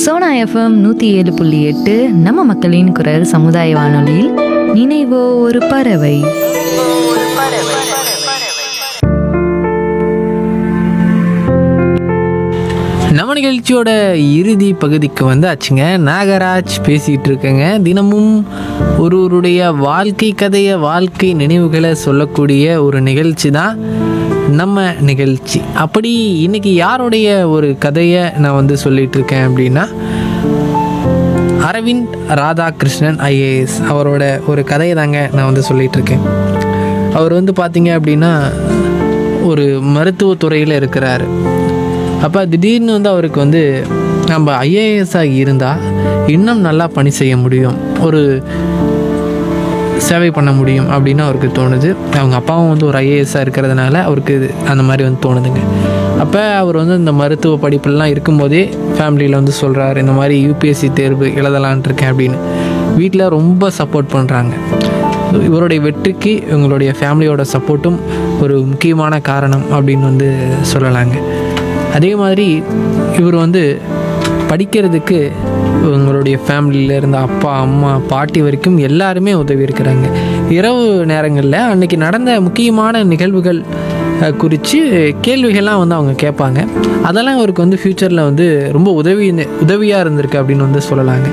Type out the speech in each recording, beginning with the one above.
Sona FM 107.8 நம்ம மக்களின் குரல் சமுதாய வானொலியில் நினைவோ ஒரு பறவை. நம்ம நிகழ்ச்சியோட இறுதி பகுதிக்கு வந்தாச்சுங்க. நாகராஜ் பேசிகிட்டு இருக்கேங்க. தினமும் ஒருவருடைய வாழ்க்கை கதையை, வாழ்க்கை நினைவுகளை சொல்லக்கூடிய ஒரு நிகழ்ச்சி தான் நம்ம நிகழ்ச்சி. அப்படி இன்னைக்கு யாருடைய ஒரு கதையை நான் வந்து சொல்லிகிட்டு இருக்கேன் அப்படின்னா, அரவிந்த் ராதாகிருஷ்ணன் ஐஏஎஸ் அவரோட ஒரு கதையை தாங்க நான் வந்து சொல்லிகிட்டு இருக்கேன். அவர் வந்து பார்த்தீங்க அப்படின்னா ஒரு மருத்துவத்துறையில் இருக்கிறாரு. அப்போ திடீர்னு வந்து அவருக்கு வந்து நம்ம ஐஏஎஸ்ஸாக இருந்தால் இன்னும் நல்லா பணி செய்ய முடியும், ஒரு சேவை பண்ண முடியும் அப்படின்னு அவருக்கு தோணுது. அவங்க அப்பாவும் வந்து ஒரு ஐஏஎஸ்ஸாக இருக்கிறதுனால அவருக்கு அந்த மாதிரி வந்து தோணுதுங்க. அப்போ அவர் வந்து இந்த மருத்துவ படிப்புலாம் இருக்கும்போதே ஃபேமிலியில் வந்து சொல்கிறாரு, இந்த மாதிரி யூபிஎஸ்சி தேர்வு எழுதலான் இருக்கேன் அப்படின்னு. வீட்டில் ரொம்ப சப்போர்ட் பண்ணுறாங்க. இவருடைய வெற்றிக்கு இவங்களுடைய ஃபேமிலியோட சப்போர்ட்டும் ஒரு முக்கியமான காரணம் அப்படின்னு வந்து சொல்லலாங்க. அதே மாதிரி இவர் வந்து படிக்கிறதுக்கு இவங்களுடைய ஃபேமிலியில் இருந்த அப்பா, அம்மா, பாட்டி வரைக்கும் எல்லாருமே உதவி இருக்கிறாங்க. இரவு நேரங்களில் அன்றைக்கி நடந்த முக்கியமான நிகழ்வுகள் குறித்து கேள்விகள்லாம் வந்து அவங்க கேட்பாங்க. அதெல்லாம் இவருக்கு வந்து ஃப்யூச்சரில் வந்து ரொம்ப உதவியாக இருந்திருக்கு அப்படின்னு வந்து சொல்லலாங்க.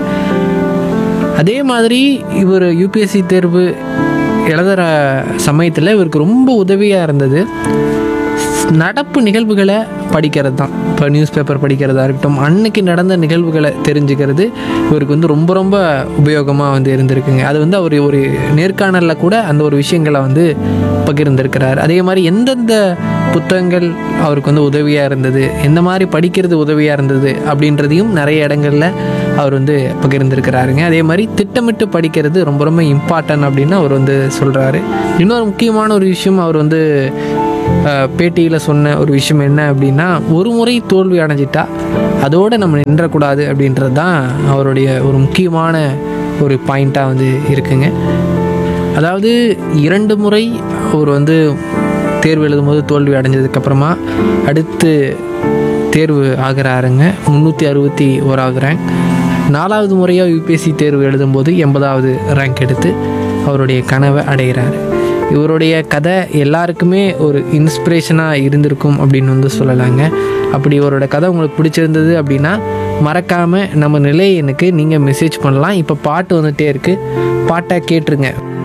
அதே மாதிரி இவர் யூபிஎஸ்சி தேர்வு எழுதுகிற சமயத்தில் இவருக்கு ரொம்ப உதவியாக இருந்தது நடப்பு நிகழ்வுகளை படிக்கிறது தான். இப்போ நியூஸ் பேப்பர் படிக்கிறதா இருக்கட்டும், அன்னைக்கு நடந்த நிகழ்வுகளை தெரிஞ்சுக்கிறது இவருக்கு வந்து ரொம்ப ரொம்ப உபயோகமாக வந்து இருந்திருக்குங்க. அது வந்து அவர் ஒரு நேர்காணலில் கூட அந்த ஒரு விஷயங்களை வந்து பகிர்ந்திருக்கிறார். அதே மாதிரி எந்தெந்த புத்தகங்கள் அவருக்கு வந்து உதவியாக இருந்தது, எந்த மாதிரி படிக்கிறது உதவியாக இருந்தது அப்படின்றதையும் நிறைய இடங்களில் அவர் வந்து பகிர்ந்திருக்கிறாருங்க. அதே மாதிரி திட்டமிட்டு படிக்கிறது ரொம்ப ரொம்ப இம்பார்ட்டன்ட் அப்படின்னு அவர் வந்து சொல்கிறாரு. இன்னொரு முக்கியமான ஒரு விஷயம் அவர் வந்து பேட்டியில் சொன்ன ஒரு விஷயம் என்ன அப்படின்னா, ஒரு முறை தோல்வி அடைஞ்சிட்டா அதோடு நம்ம நின்றக்கூடாது அப்படின்றது தான் அவருடைய ஒரு முக்கியமான ஒரு பாயிண்ட்டாக வந்து இருக்குங்க. அதாவது 2 முறை அவர் வந்து தேர்வு எழுதும்போது தோல்வி அடைஞ்சதுக்கப்புறமா அடுத்து தேர்வு ஆகிறாருங்க. 361 ரேங்க். 4வது முறையாக யூபிஎஸ்சி தேர்வு எழுதும்போது 80வது ரேங்க் எடுத்து அவருடைய கனவை அடைகிறார். இவருடைய கதை எல்லாருக்குமே ஒரு இன்ஸ்பிரேஷனாக இருந்திருக்கும் அப்படின்னு வந்து சொல்லலாங்க. அப்படி இவரோட கதை உங்களுக்கு பிடிச்சிருந்தது அப்படின்னா மறக்காமல் நம்ம நிலை எனக்கு நீங்கள் மெசேஜ் பண்ணலாம். இப்போ பாட்டு வந்துகிட்டே இருக்குது, பாட்டாக கேட்டுருங்க.